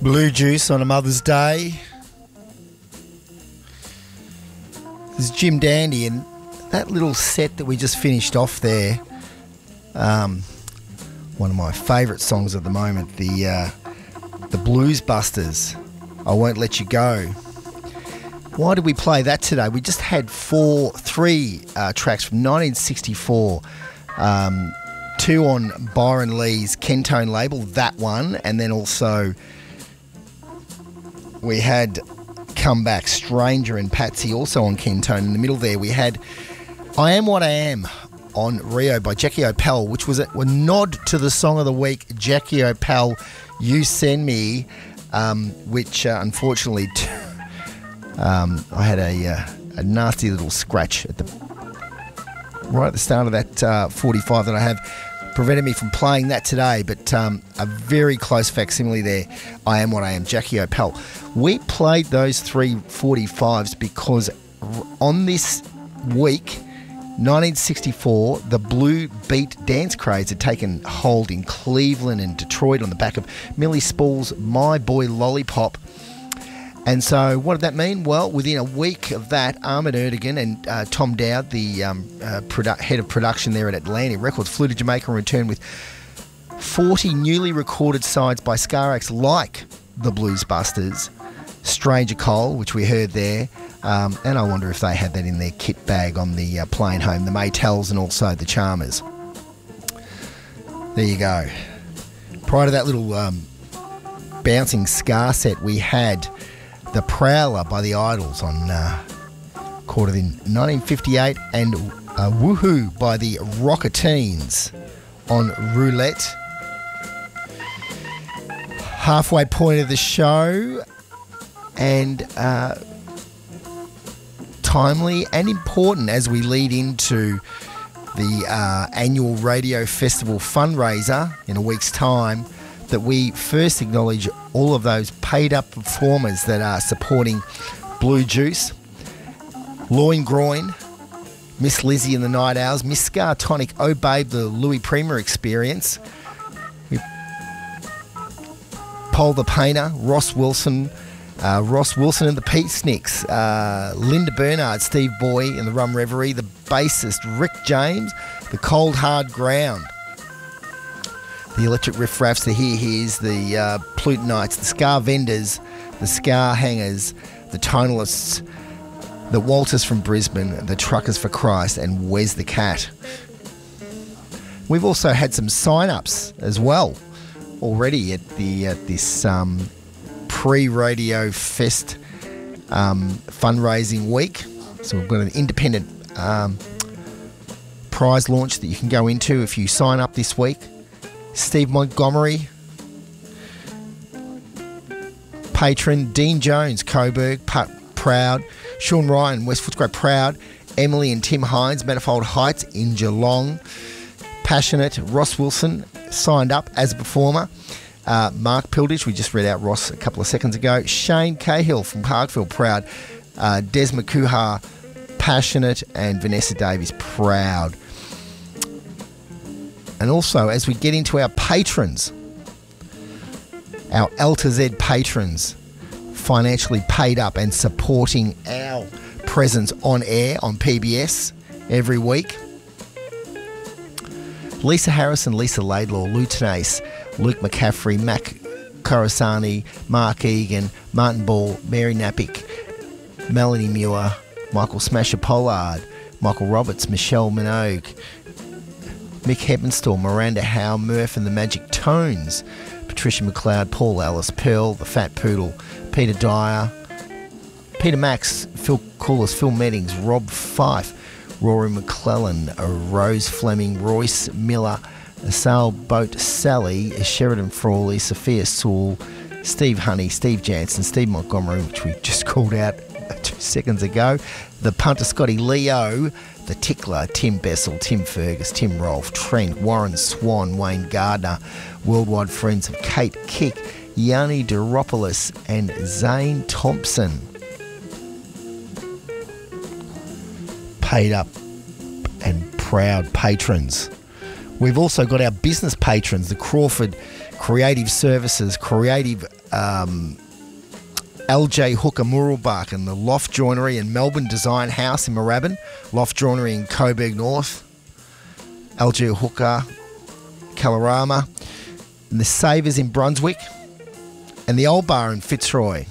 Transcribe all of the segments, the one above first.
Blue Juice on a Mother's Day. This is Jim Dandy, and that little set that we just finished off there, one of my favourite songs at the moment, the Blues Busters, I Won't Let You Go. Why did we play that today? We just had three tracks from 1964, two on Byron Lee's Kentone label, that one, and then also we had Come Back, Stranger and Patsy, also on Kentone. In the middle there we had I Am What I Am on Rio by Jackie O'Pell, which was a nod to the song of the week, Jackie O'Pell, You Send Me, which unfortunately I had a nasty little scratch right at the start of that 45 that I have, prevented me from playing that today, but a very close facsimile there, I Am What I Am, Jackie O'Pell. We played those three 45s because on this week, 1964, the Blue Beat dance craze had taken hold in Cleveland and Detroit on the back of Millie Spall's My Boy Lollipop. And so what did that mean? Well, within a week of that, Ahmet Ertegun and Tom Dowd, the head of production there at Atlantic Records, flew to Jamaica and returned with 40 newly recorded sides by ska acts like the Blues Busters, Stranger Cole, which we heard there, and I wonder if they had that in their kit bag on the plane home, the Maytals and also the Charmers. There you go. Prior to that little bouncing ska set, we had The Prowler by the Idols on recorded in 1958, and Woohoo by the Rocketeens on Roulette. Halfway point of the show, and timely and important as we lead into the annual Radio Festival fundraiser in a week's time, that we first acknowledge all of those paid-up performers that are supporting Blue Juice. Loin Groin, Miss Lizzie and the Night Owls, Miss Scar Tonic, Oh Babe, the Louis Prima Experience, Paul the Painter, Ross Wilson and the Pete Snicks, Linda Bernard, Steve Boy and the Rum Reverie, the bassist Rick James, the Cold Hard Ground, the Electric Riff Raffs, the Here Here's, the Plutonites, the Scar Vendors, the Scar Hangers, the Tonalists, the Walters from Brisbane, the Truckers for Christ, and Where's the Cat. We've also had some sign-ups as well already at this pre-Radio Fest fundraising week. So we've got an independent prize launch that you can go into if you sign up this week. Steve Montgomery, patron, Dean Jones, Coburg, proud, Sean Ryan, West Footscray, proud, Emily and Tim Hines, Manifold Heights in Geelong, passionate, Ross Wilson signed up as a performer, Mark Pilditch, we just read out Ross a couple of seconds ago, Shane Cahill from Parkville, proud, Des McCuhar, passionate, and Vanessa Davies, proud. And also, as we get into our patrons, our L to Z patrons, financially paid up and supporting our presence on air on PBS every week. Lisa Harrison, Lisa Laidlaw, Lou Tenace, Luke McCaffrey, Mac Coruscani, Mark Egan, Martin Ball, Mary Napick, Melanie Muir, Michael Smasher Pollard, Michael Roberts, Michelle Minogue, Mick Heppenstall, Miranda Howe, Murph and the Magic Tones, Patricia McLeod, Paul Ellis, Pearl, the Fat Poodle, Peter Dyer, Peter Max, Phil Coulis, Phil Meddings, Rob Fife, Rory McClellan, Rose Fleming, Royce Miller, Sailboat Sally, Sheridan Frawley, Sophia Sewell, Steve Honey, Steve Jansen, Steve Montgomery, which we just called out 2 seconds ago, the punter Scotty Leo, the Tickler, Tim Bessel, Tim Fergus, Tim Rolfe, Trent, Warren Swan, Wayne Gardner, Worldwide Friends of Kate Kick, Yanni Deropoulos and Zane Thompson. Paid up and proud patrons. We've also got our business patrons, the Crawford Creative Services, Creative LJ Hooker Muralbark and the Loft Joinery and Melbourne Design House in Moorabbin, Loft Joinery in Coburg North, LJ Hooker, Kalorama, and the Savers in Brunswick, and the Old Bar in Fitzroy.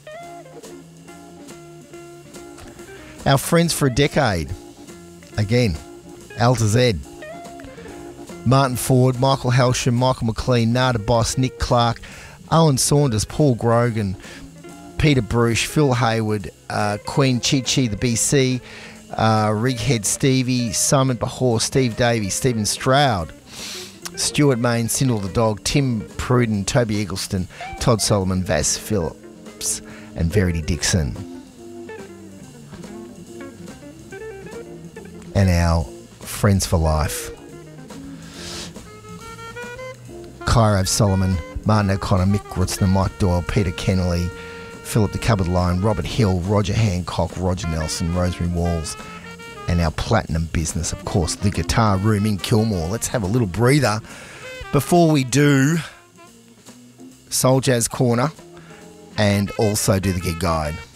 Our friends for a decade, again, L to Z. Martin Ford, Michael Helsham, Michael McLean, Nada Boss, Nick Clark, Owen Saunders, Paul Grogan, Peter Bruce, Phil Hayward, Queen Chi Chi, the BC, Righead Stevie, Simon Bahor, Steve Davies, Stephen Stroud, Stuart Main, Sindel the Dog, Tim Pruden, Toby Eggleston, Todd Solomon, Vas Phillips, and Verity Dixon. And our friends for life, Kyrav Solomon, Martin O'Connor, Mick Grutzner, Mike Doyle, Peter Kennelly, Philip the Cupboard Lion, Robert Hill, Roger Hancock, Roger Nelson, Rosemary Walls, and our platinum business, of course, the Guitar Room in Kilmore. Let's have a little breather before we do Soul Jazz Corner and also do the gig guide.